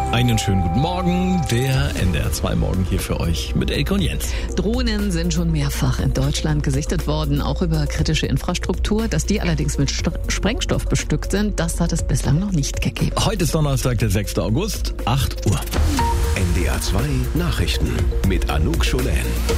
Einen schönen guten Morgen, der NDR 2 Morgen hier für euch mit Elke und Jens. Drohnen sind schon mehrfach in Deutschland gesichtet worden, auch über kritische Infrastruktur. Dass die allerdings mit Sprengstoff bestückt sind, das hat es bislang noch nicht gegeben. Heute ist Donnerstag, der 6. August, 8 Uhr. NDR 2 Nachrichten mit Anouk Scholen.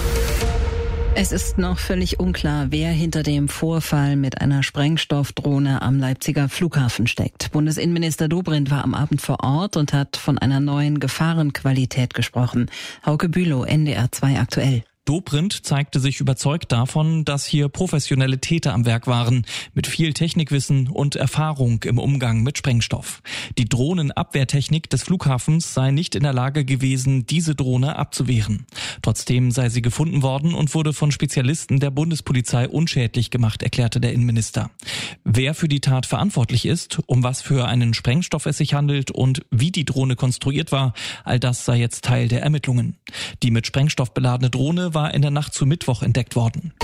Es ist noch völlig unklar, wer hinter dem Vorfall mit einer Sprengstoffdrohne am Leipziger Flughafen steckt. Bundesinnenminister Dobrindt war am Abend vor Ort und hat von einer neuen Gefahrenqualität gesprochen. Hauke Bülow, NDR 2 aktuell. Dobrindt zeigte sich überzeugt davon, dass hier professionelle Täter am Werk waren, mit viel Technikwissen und Erfahrung im Umgang mit Sprengstoff. Die Drohnenabwehrtechnik des Flughafens sei nicht in der Lage gewesen, diese Drohne abzuwehren. Trotzdem sei sie gefunden worden und wurde von Spezialisten der Bundespolizei unschädlich gemacht, erklärte der Innenminister. Wer für die Tat verantwortlich ist, um was für einen Sprengstoff es sich handelt und wie die Drohne konstruiert war, all das sei jetzt Teil der Ermittlungen. Die mit Sprengstoff beladene Drohne war in der Nacht zu Mittwoch entdeckt worden.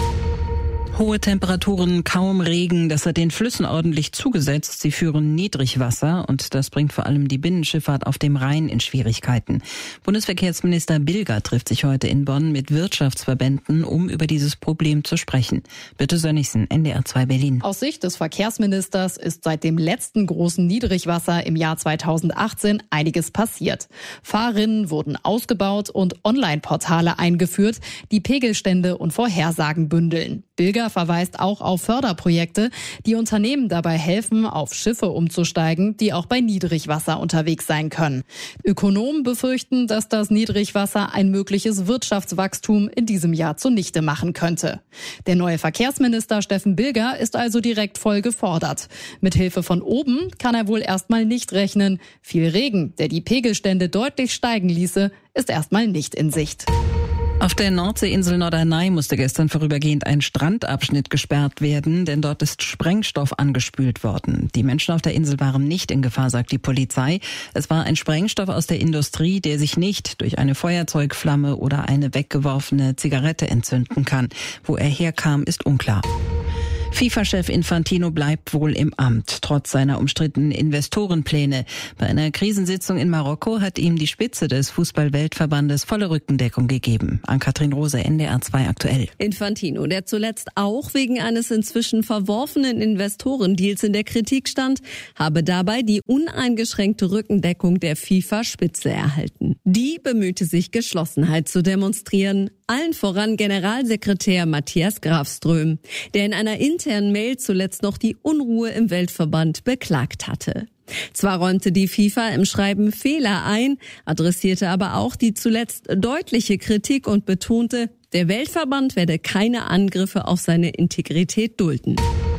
Hohe Temperaturen, kaum Regen, das hat den Flüssen ordentlich zugesetzt. Sie führen Niedrigwasser und das bringt vor allem die Binnenschifffahrt auf dem Rhein in Schwierigkeiten. Bundesverkehrsminister Bilger trifft sich heute in Bonn mit Wirtschaftsverbänden, um über dieses Problem zu sprechen. Birte Sönnigsen, NDR 2 Berlin. Aus Sicht des Verkehrsministers ist seit dem letzten großen Niedrigwasser im Jahr 2018 einiges passiert. Fahrrinnen wurden ausgebaut und Online-Portale eingeführt, die Pegelstände und Vorhersagen bündeln. Bilger verweist auch auf Förderprojekte, die Unternehmen dabei helfen, auf Schiffe umzusteigen, die auch bei Niedrigwasser unterwegs sein können. Ökonomen befürchten, dass das Niedrigwasser ein mögliches Wirtschaftswachstum in diesem Jahr zunichte machen könnte. Der neue Verkehrsminister Steffen Bilger ist also direkt voll gefordert. Mit Hilfe von oben kann er wohl erstmal nicht rechnen. Viel Regen, der die Pegelstände deutlich steigen ließe, ist erstmal nicht in Sicht. Auf der Nordseeinsel Norderney musste gestern vorübergehend ein Strandabschnitt gesperrt werden, denn dort ist Sprengstoff angespült worden. Die Menschen auf der Insel waren nicht in Gefahr, sagt die Polizei. Es war ein Sprengstoff aus der Industrie, der sich nicht durch eine Feuerzeugflamme oder eine weggeworfene Zigarette entzünden kann. Wo er herkam, ist unklar. FIFA-Chef Infantino bleibt wohl im Amt, trotz seiner umstrittenen Investorenpläne. Bei einer Krisensitzung in Marokko hat ihm die Spitze des Fußball-Weltverbandes volle Rückendeckung gegeben. Ann-Kathrin Rose, NDR 2 aktuell. Infantino, der zuletzt auch wegen eines inzwischen verworfenen Investorendeals in der Kritik stand, habe dabei die uneingeschränkte Rückendeckung der FIFA-Spitze erhalten. Die bemühte sich, Geschlossenheit zu demonstrieren. Allen voran Generalsekretär Matthias Grafström, der in einer internen Mail zuletzt noch die Unruhe im Weltverband beklagt hatte. Zwar räumte die FIFA im Schreiben Fehler ein, adressierte aber auch die zuletzt deutliche Kritik und betonte, der Weltverband werde keine Angriffe auf seine Integrität dulden.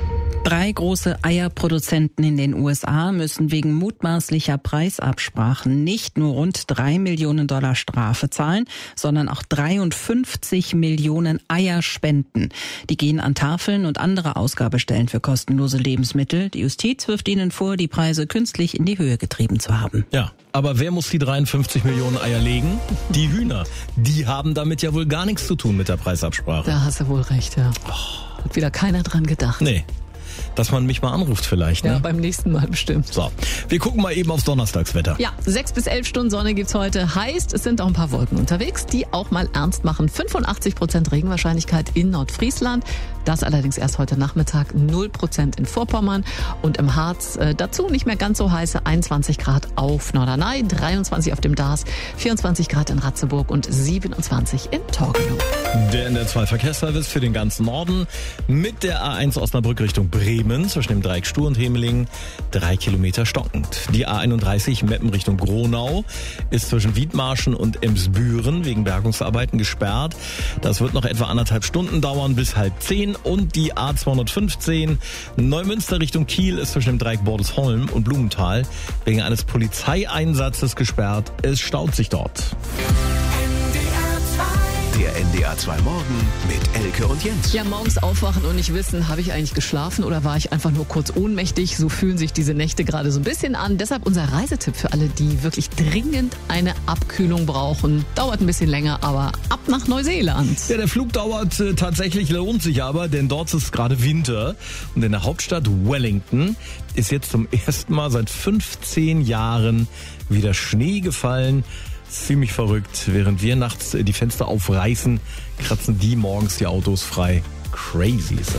3 große Eierproduzenten in den USA müssen wegen mutmaßlicher Preisabsprachen nicht nur rund $3 Millionen Strafe zahlen, sondern auch 53 Millionen Eier spenden. Die gehen an Tafeln und andere Ausgabestellen für kostenlose Lebensmittel. Die Justiz wirft ihnen vor, die Preise künstlich in die Höhe getrieben zu haben. Ja, aber wer muss die 53 Millionen Eier legen? Die Hühner. Die haben damit ja wohl gar nichts zu tun mit der Preisabsprache. Da hast du wohl recht, ja. Hat wieder keiner dran gedacht. Nee. Dass man mich mal anruft vielleicht, ne? Ja, beim nächsten Mal bestimmt. So, wir gucken mal eben aufs Donnerstagswetter. Ja, 6 bis 11 Stunden Sonne gibt's heute. Heißt, es sind auch ein paar Wolken unterwegs, die auch mal ernst machen. 85% Regenwahrscheinlichkeit in Nordfriesland. Das allerdings erst heute Nachmittag. 0% in Vorpommern. Und im Harz dazu nicht mehr ganz so heiße 21 Grad auf Norderney, 23 auf dem Dars, 24 Grad in Ratzeburg und 27 in Torgelow. Der NDR 2 Verkehrsservice für den ganzen Norden mit der A1 Osnabrück Richtung Bremen zwischen dem Dreieck Stuhr und Hemeling 3 Kilometer stockend. Die A31 Meppen Richtung Gronau ist zwischen Wiedmarschen und Emsbüren wegen Bergungsarbeiten gesperrt. Das wird noch etwa 1,5 Stunden dauern bis 9:30. Und die A215 Neumünster Richtung Kiel ist zwischen dem Dreieck Bordesholm und Blumenthal wegen eines Polizeieinsatzes gesperrt. Es staut sich dort. Der NDR 2 Morgen mit Elke und Jens. Ja, morgens aufwachen und nicht wissen, habe ich eigentlich geschlafen oder war ich einfach nur kurz ohnmächtig? So fühlen sich diese Nächte gerade so ein bisschen an. Deshalb unser Reisetipp für alle, die wirklich dringend eine Abkühlung brauchen. Dauert ein bisschen länger, aber ab nach Neuseeland. Ja, der Flug dauert tatsächlich, lohnt sich aber, denn dort ist gerade Winter. Und in der Hauptstadt Wellington ist jetzt zum ersten Mal seit 15 Jahren wieder Schnee gefallen. Ziemlich verrückt. Während wir nachts die Fenster aufreißen, kratzen die morgens die Autos frei. Crazy ist das.